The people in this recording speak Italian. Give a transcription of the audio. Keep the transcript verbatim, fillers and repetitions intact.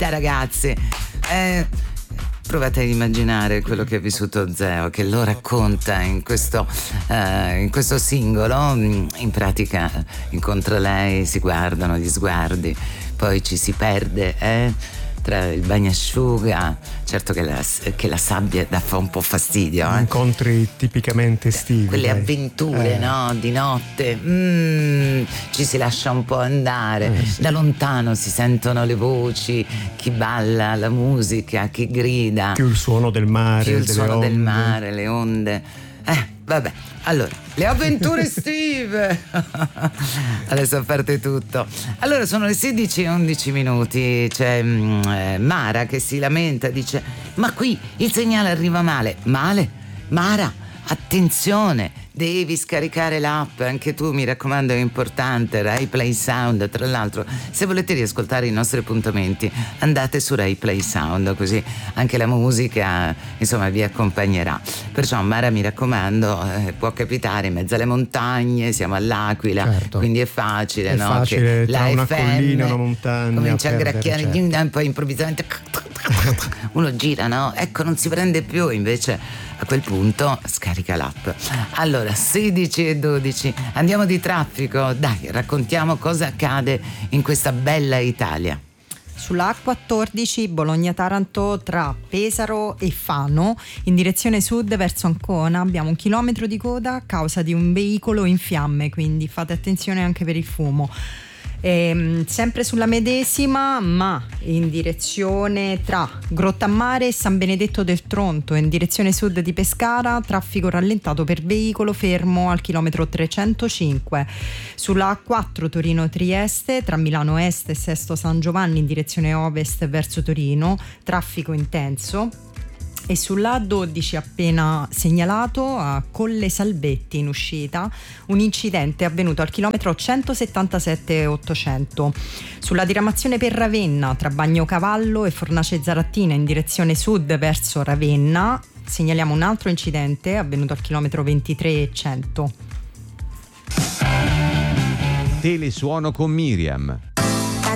Da ragazzi, eh, provate ad immaginare quello che ha vissuto Zeo, che lo racconta in questo, eh, in questo singolo. In pratica incontra lei, si guardano gli sguardi, poi ci si perde, eh? Tra il bagnasciuga, certo che la, che la sabbia dà fa un po' fastidio, eh? Incontri tipicamente estivi, quelle dai. avventure, eh. no? Di notte, mm, ci si lascia un po' andare, eh, sì. Da lontano si sentono le voci, chi balla, la musica, chi grida, più il suono del mare, più il delle suono onde. del mare, le onde. Eh, vabbè, allora, le avventure estive. Adesso a parte tutto. Allora, sono le sedici e undici minuti. C'è mm, eh, Mara che si lamenta, dice: ma qui il segnale arriva male. Male? Mara, attenzione, devi scaricare l'app, anche tu, mi raccomando, è importante. Rai Play Sound. Tra l'altro, se volete riascoltare i nostri appuntamenti, andate su Rai Play Sound, così anche la musica, insomma, vi accompagnerà. Perciò, Mara, mi raccomando, eh, può capitare in mezzo alle montagne, siamo all'Aquila, certo. quindi è facile, è no? facile, che tra la una F M collina e una montagna comincia a perdere, gracchiare, certo. poi improvvisamente uno gira, no? Ecco, non si prende più, invece a quel punto scarica l'app. Allora, sedici e dodici, andiamo di traffico, dai, raccontiamo cosa accade in questa bella Italia. Sulla A quattordici Bologna-Taranto tra Pesaro e Fano in direzione sud verso Ancona abbiamo un chilometro di coda a causa di un veicolo in fiamme, quindi fate attenzione anche per il fumo. E, sempre sulla medesima, ma in direzione tra Grottammare e San Benedetto del Tronto in direzione sud di Pescara, traffico rallentato per veicolo fermo al chilometro trecentocinque. Sulla A quattro Torino-Trieste tra Milano Est e Sesto San Giovanni in direzione ovest verso Torino, traffico intenso. E sulla A dodici appena segnalato a Colle Salvetti in uscita un incidente avvenuto al chilometro centosettantasette e ottocento. Sulla diramazione per Ravenna tra Bagnocavallo e Fornace Zarattina in direzione sud verso Ravenna segnaliamo un altro incidente avvenuto al chilometro ventitré e cento. Telesuono con Miriam,